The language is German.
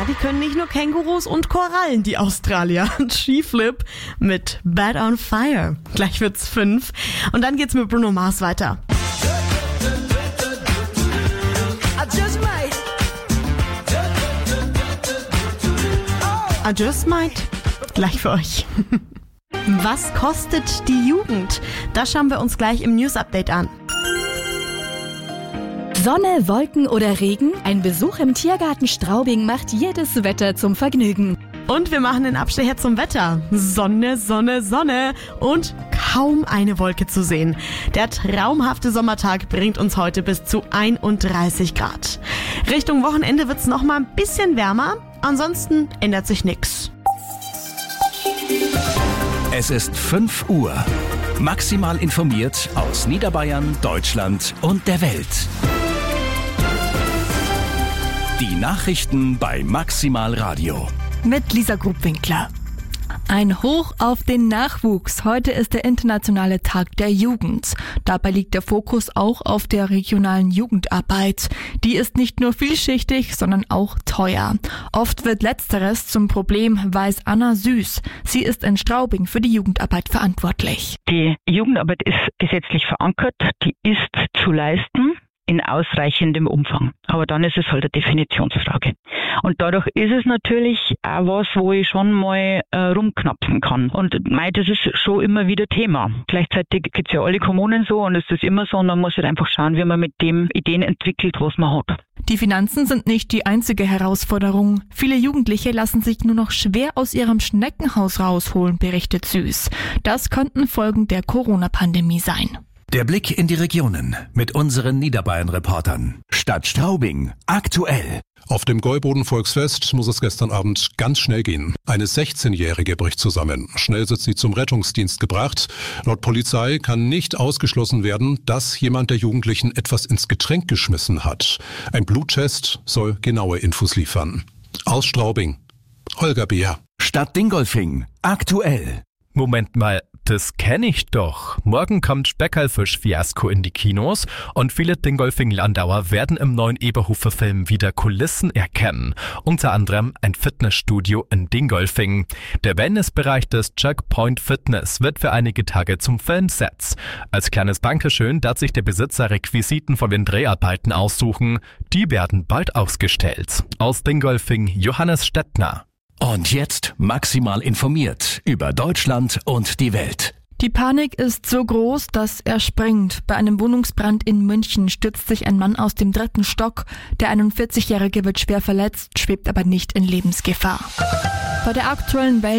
die können nicht nur Kängurus und Korallen, die Australier. Skiflip mit Bad on Fire. Gleich wird's 5. Und dann geht's mit Bruno Mars weiter. I just might. Gleich für euch. Was kostet die Jugend? Das schauen wir uns gleich im News-Update an. Sonne, Wolken oder Regen? Ein Besuch im Tiergarten Straubing macht jedes Wetter zum Vergnügen. Und wir machen den Abstecher zum Wetter. Sonne, Sonne, Sonne und kaum eine Wolke zu sehen. Der traumhafte Sommertag bringt uns heute bis zu 31 Grad. Richtung Wochenende wird's noch mal ein bisschen wärmer. Ansonsten ändert sich nichts. Es ist 5 Uhr. Maximal informiert aus Niederbayern, Deutschland und der Welt. Die Nachrichten bei Maximal Radio. Mit Lisa Grubwinkler. Ein Hoch auf den Nachwuchs. Heute ist der internationale Tag der Jugend. Dabei liegt der Fokus auch auf der regionalen Jugendarbeit. Die ist nicht nur vielschichtig, sondern auch teuer. Oft wird Letzteres zum Problem, weiß Anna Süß. Sie ist in Straubing für die Jugendarbeit verantwortlich. Die Jugendarbeit ist gesetzlich verankert. Die ist zu leisten in ausreichendem Umfang. Aber dann ist es halt eine Definitionsfrage. Und dadurch ist es natürlich auch was, wo ich schon mal rumknapsen kann. Und das ist schon immer wieder Thema. Gleichzeitig geht's ja alle Kommunen so und es ist immer so. Und man muss halt einfach schauen, wie man mit dem Ideen entwickelt, was man hat. Die Finanzen sind nicht die einzige Herausforderung. Viele Jugendliche lassen sich nur noch schwer aus ihrem Schneckenhaus rausholen, berichtet Süß. Das könnten Folgen der Corona-Pandemie sein. Der Blick in die Regionen mit unseren Niederbayern-Reportern. Stadt Straubing, aktuell. Auf dem Gäuboden-Volksfest muss es gestern Abend ganz schnell gehen. Eine 16-Jährige bricht zusammen. Schnell wird sie zum Rettungsdienst gebracht. Laut Polizei kann nicht ausgeschlossen werden, dass jemand der Jugendlichen etwas ins Getränk geschmissen hat. Ein Bluttest soll genaue Infos liefern. Aus Straubing, Holger Beer. Stadt Dingolfing, aktuell. Moment mal, das kenne ich doch. Morgen kommt Speckerlfisch-Fiasko in die Kinos und viele Dingolfing-Landauer werden im neuen Eberhofer-Film wieder Kulissen erkennen. Unter anderem ein Fitnessstudio in Dingolfing. Der Wellnessbereich des Checkpoint Fitness wird für einige Tage zum Filmset. Als kleines Dankeschön darf sich der Besitzer Requisiten von den Dreharbeiten aussuchen. Die werden bald ausgestellt. Aus Dingolfing, Johannes Stettner. Und jetzt maximal informiert über Deutschland und die Welt. Die Panik ist so groß, dass er springt. Bei einem Wohnungsbrand in München stürzt sich ein Mann aus dem 3. Stock. Der 41-Jährige wird schwer verletzt, schwebt aber nicht in Lebensgefahr. Bei der aktuellen